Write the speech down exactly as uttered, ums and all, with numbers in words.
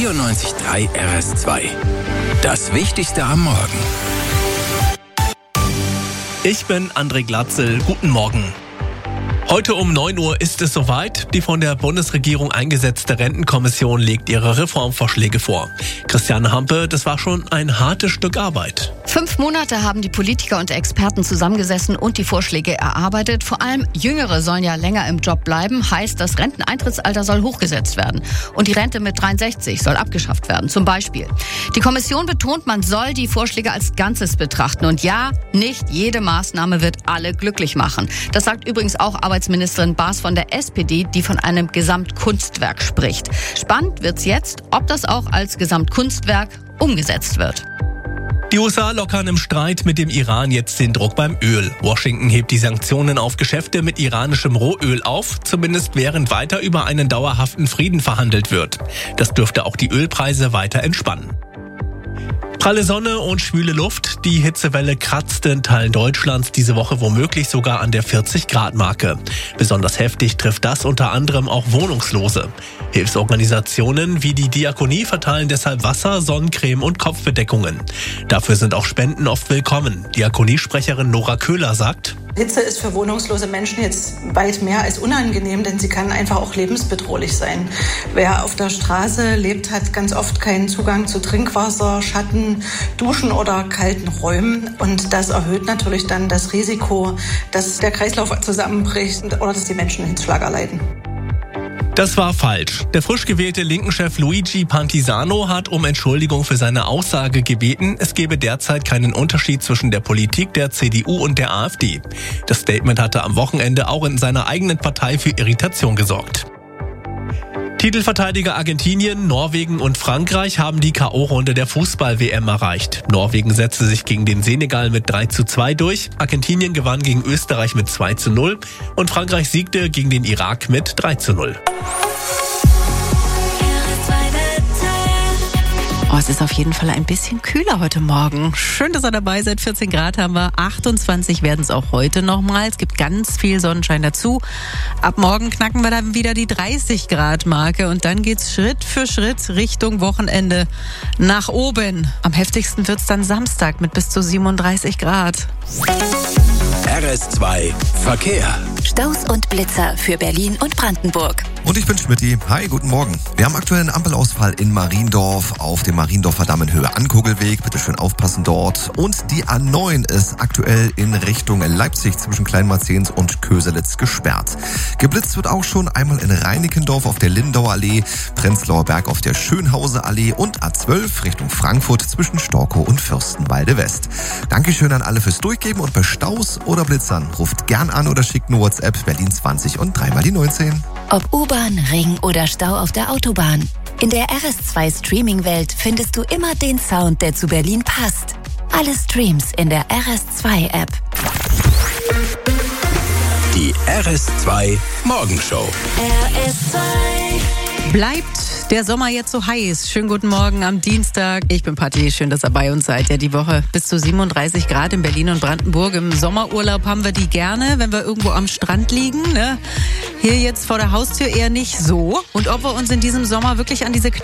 vierundneunzig Komma drei R S zwei. Das Wichtigste am Morgen. Ich bin André Glatzel. Guten Morgen. Heute um neun Uhr ist es soweit. Die von der Bundesregierung eingesetzte Rentenkommission legt ihre Reformvorschläge vor. Christiane Hampe, das war schon ein hartes Stück Arbeit. Fünf Monate haben die Politiker und Experten zusammengesessen und die Vorschläge erarbeitet. Vor allem Jüngere sollen ja länger im Job bleiben. Heißt, das Renteneintrittsalter soll hochgesetzt werden. Und die Rente mit dreiundsechzig soll abgeschafft werden, zum Beispiel. Die Kommission betont, man soll die Vorschläge als Ganzes betrachten. Und ja, nicht jede Maßnahme wird alle glücklich machen. Das sagt übrigens auch Arbeitsministerin Baas von der S P D, die von einem Gesamtkunstwerk spricht. Spannend wird's jetzt, ob das auch als Gesamtkunstwerk umgesetzt wird. Die U S A lockern im Streit mit dem Iran jetzt den Druck beim Öl. Washington hebt die Sanktionen auf Geschäfte mit iranischem Rohöl auf, zumindest während weiter über einen dauerhaften Frieden verhandelt wird. Das dürfte auch die Ölpreise weiter entspannen. Pralle Sonne und schwüle Luft. Die Hitzewelle kratzte in Teilen Deutschlands diese Woche womöglich sogar an der vierzig Grad Marke. Besonders heftig trifft das unter anderem auch Wohnungslose. Hilfsorganisationen wie die Diakonie verteilen deshalb Wasser, Sonnencreme und Kopfbedeckungen. Dafür sind auch Spenden oft willkommen. Diakoniesprecherin Nora Köhler sagt: Hitze ist für wohnungslose Menschen jetzt weit mehr als unangenehm, denn sie kann einfach auch lebensbedrohlich sein. Wer auf der Straße lebt, hat ganz oft keinen Zugang zu Trinkwasser, Schatten, Duschen oder kalten Räumen. Und das erhöht natürlich dann das Risiko, dass der Kreislauf zusammenbricht oder dass die Menschen Hitzschlag erleiden. Das war falsch. Der frisch gewählte Linken-Chef Luigi Pantisano hat um Entschuldigung für seine Aussage gebeten, es gebe derzeit keinen Unterschied zwischen der Politik der C D U und der AfD. Das Statement hatte am Wochenende auch in seiner eigenen Partei für Irritation gesorgt. Titelverteidiger Argentinien, Norwegen und Frankreich haben die K O-Runde der Fußball-W M erreicht. Norwegen setzte sich gegen den Senegal mit drei zu zwei durch, Argentinien gewann gegen Österreich mit zwei zu null und Frankreich siegte gegen den Irak mit drei zu null. Oh, es ist auf jeden Fall ein bisschen kühler heute Morgen. Schön, dass ihr dabei seid. vierzehn Grad haben wir, achtundzwanzig werden es auch heute nochmal. Es gibt ganz viel Sonnenschein dazu. Ab morgen knacken wir dann wieder die dreißig Grad Marke und dann geht's Schritt für Schritt Richtung Wochenende nach oben. Am heftigsten wird's dann Samstag mit bis zu siebenunddreißig Grad. R S zwei Verkehr. Staus und Blitzer für Berlin und Brandenburg. Und ich bin Schmidti. Hi, guten Morgen. Wir haben aktuell einen Ampelausfall in Mariendorf auf dem Mariendorfer Damm in Höhe Ankogelweg. Bitte schön aufpassen dort. Und die A neun ist aktuell in Richtung Leipzig zwischen Kleinmarzens und Köselitz gesperrt. Geblitzt wird auch schon einmal in Reinickendorf auf der Lindauer Allee, Prenzlauer Berg auf der Schönhauser Allee und A zwölf Richtung Frankfurt zwischen Storkow und Fürstenwalde West. Dankeschön an alle fürs Durchgeben und bei Staus oder Blitzern ruft gern an oder schickt eine WhatsApp Berlin zwanzig und dreimal die neunzehn. Ob U-Bahn, Ring oder Stau auf der Autobahn. In der R S zwei Streaming-Welt findest du immer den Sound, der zu Berlin passt. Alle Streams in der R S zwei App. Die R S zwei Morgenshow. R S zwei. Bleibt der Sommer jetzt so heiß? Schönen guten Morgen am Dienstag. Ich bin Patti, schön, dass ihr bei uns seid. Ja, die Woche bis zu siebenunddreißig Grad in Berlin und Brandenburg. Im Sommerurlaub haben wir die gerne, wenn wir irgendwo am Strand liegen. Ne? Hier jetzt vor der Haustür eher nicht so. Und ob wir uns in diesem Sommer wirklich an diese